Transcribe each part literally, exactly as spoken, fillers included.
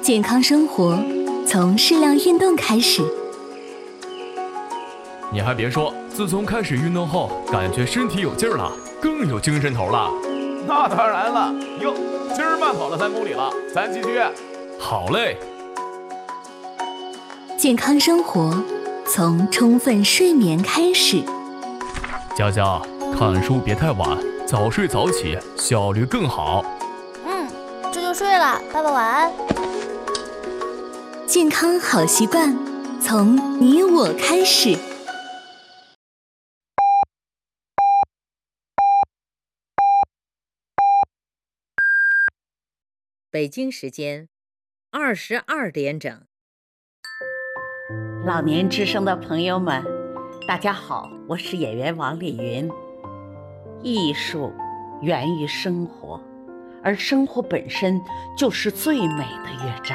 健康生活从适量运动开始。 你还别说，自从开始运动后，感觉身体有劲儿了，更有精神头了。 那当然了，哟，今儿慢跑了三公里了，咱继续。 好嘞。 健康生活从充分睡眠开始。 佳佳，看书别太晚，早睡早起，效率更好。 嗯，这就睡了，爸爸晚安。 健康好习惯从你我开始。 北京时间二十二点整。 老年之声的朋友们，大家好，我是演员王丽云。艺术源于生活，而生活本身就是最美的乐章。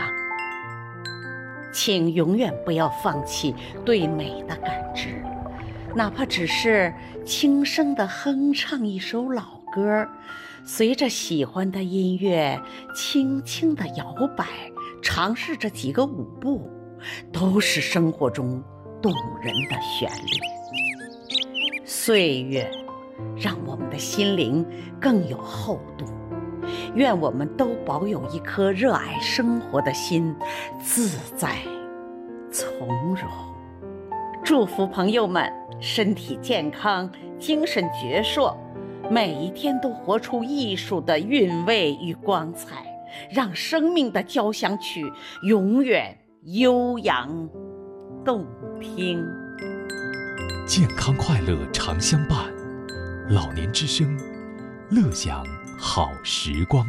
请永远不要放弃对美的感知，哪怕只是轻声地哼唱一首老歌，随着喜欢的音乐轻轻地摇摆，尝试着几个舞步，都是生活中动人的旋律。岁月让我们的心灵更有厚度，愿我们都保有一颗热爱生活的心，自在从容。祝福朋友们身体健康，精神矍铄，每一天都活出艺术的韵味与光彩，让生命的交响曲永远悠扬动听。 健康快乐常相伴，老年之声，乐享好时光。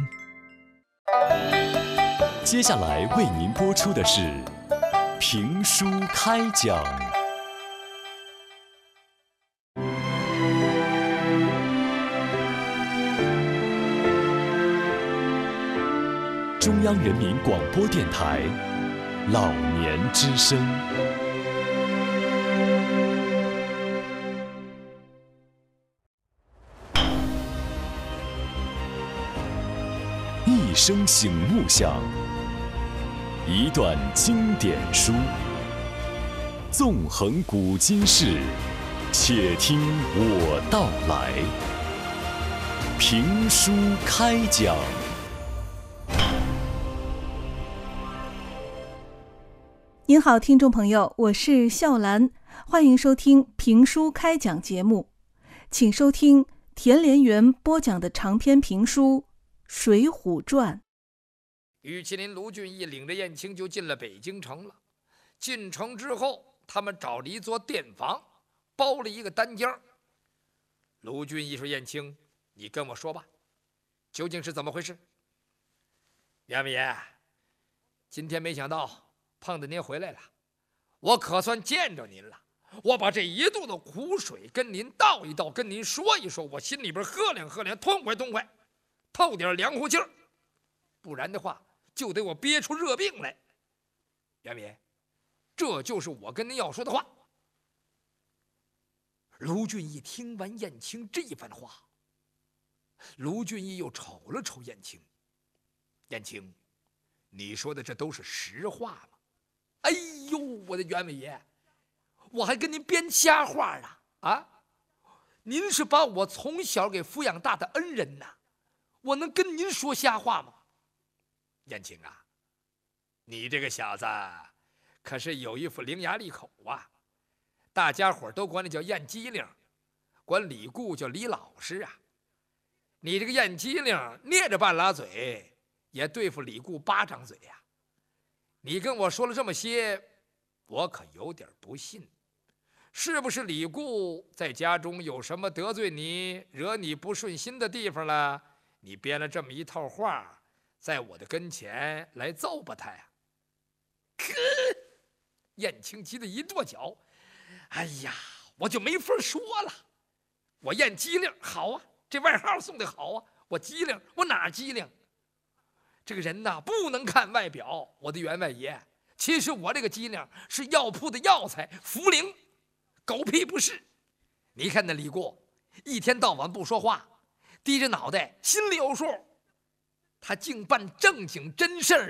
接下来为您播出的是评书开讲。中央人民广播电台老年之声。一声醒目响，一段经典书，纵横古今事，且听我道来。评书开讲。 您好，听众朋友，我是笑兰，欢迎收听评书开讲节目，请收听田连元播讲的长篇评书《水浒传》。 玉麒麟卢俊义领着燕青就进了北京城了。进城之后，他们找了一座店房，包了一个单间。卢俊义说：“燕青，你跟我说吧，究竟是怎么回事？”袁伟爷，今天没想到碰到您回来了，我可算见着您了。我把这一肚子苦水跟您倒一倒，跟您说一说，我心里边喝凉喝凉，痛快痛快，透点凉乎气儿，不然的话就得我憋出热病来。袁伟，这就是我跟您要说的话。卢俊义听完燕青这番话，卢俊义又瞅了瞅燕青。燕青，你说的这都是实话吗？哎呦，我的袁伟爷，我还跟您编瞎话呢啊！您是把我从小给抚养大的恩人呐，我能跟您说瞎话吗？燕青啊，你这个小子可是有一副伶牙俐口啊，大家伙都管你叫燕机灵，管李固叫李老师啊。你这个燕机灵捏着半拉嘴，也对付李固八张嘴呀、啊。你跟我说了这么些，我可有点不信，是不是李固在家中有什么得罪你、惹你不顺心的地方了？你编了这么一套话，在我的跟前来揍吧他呀！呵，燕青急得一跺脚，哎呀，我就没法说了。我燕机灵好啊，这外号送的好啊，我机灵，我哪机灵？这个人呐，不能看外表，我的员外爷。其实我这个机灵是药铺的药材，茯苓，狗屁不是。你看那李固，一天到晚不说话，低着脑袋，心里有数。他净办正经真事儿